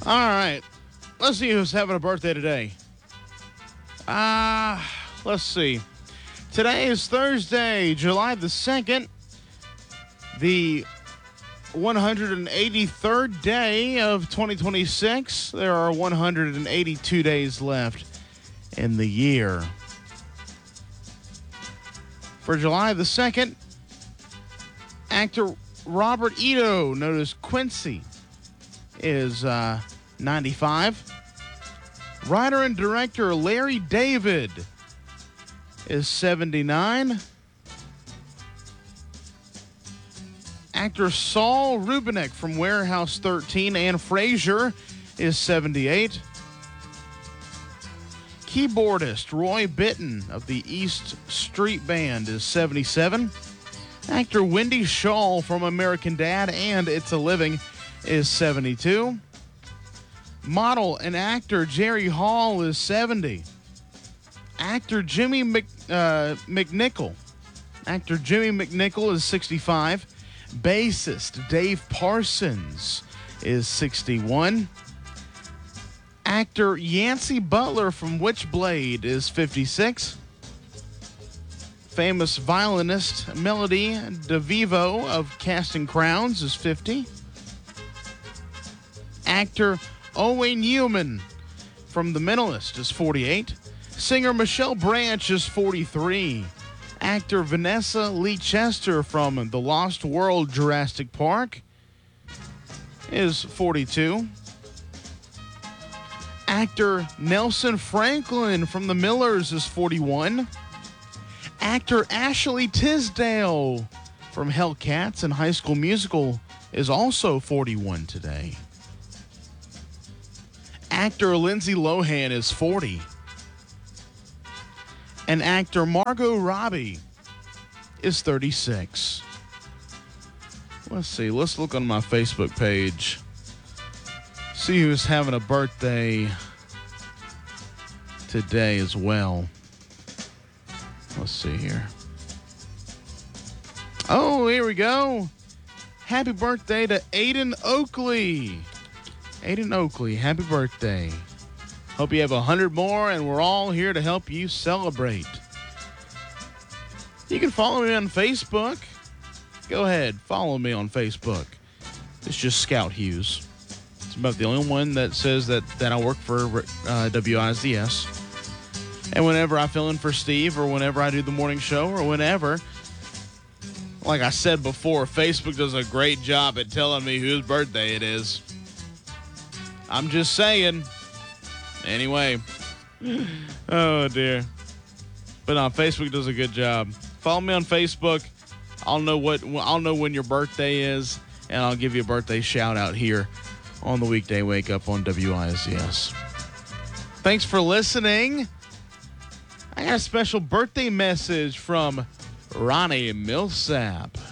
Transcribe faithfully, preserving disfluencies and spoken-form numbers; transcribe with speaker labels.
Speaker 1: All right. Let's see who's having a birthday today. Ah, uh, let's see. Today is Thursday, July the second, the one hundred eighty-third day of twenty twenty-six. There are one hundred eighty-two days left in the year. For July the second, actor Robert Ito, known as Quincy, is uh, ninety-five. Writer and director Larry David is seventy-nine. Actor Saul Rubinek from Warehouse thirteen and Frasier is seventy-eight. Keyboardist Roy Bittan of the East Street Band is seventy-seven. Actor Wendy Shaw from American Dad and It's a Living is seventy-two. Model and actor Jerry Hall is seventy. Actor Jimmy Mc, uh, McNichol. Actor Jimmy McNichol is sixty-five. Bassist Dave Parsons is sixty-one. Actor Yancey Butler from Witchblade is fifty-six. Famous violinist Melody DeVivo of Casting Crowns is fifty. Actor Owen Newman from The Mentalist is forty-eight. Singer Michelle Branch is forty-three. Actor Vanessa Lee Chester from The Lost World Jurassic Park is forty-two. Actor Nelson Franklin from The Millers is forty-one. Actor Ashley Tisdale from Hellcats and High School Musical is also forty-one today. Actor Lindsay Lohan is forty. And actor Margot Robbie is thirty-six. Let's see. Let's look on my Facebook page. See who's having a birthday today as well. Let's see here. Oh, here we go. Happy birthday to Aiden Oakley. Aiden Oakley, happy birthday. Hope you have a hundred more, and we're all here to help you celebrate. You can follow me on Facebook. Go ahead, follow me on Facebook. It's just Scout Hughes. It's about the only one that says that, that I work for uh, W I Z S. And whenever I fill in for Steve, or whenever I do the morning show, or whenever, like I said before, Facebook does a great job at telling me whose birthday it is. I'm just saying. Anyway. Oh, dear. But no, Facebook does a good job. Follow me on Facebook. I'll know what I'll know when your birthday is, and I'll give you a birthday shout out here on the weekday wake up on W I Z S. Thanks for listening. I got a special birthday message from Ronnie Millsap.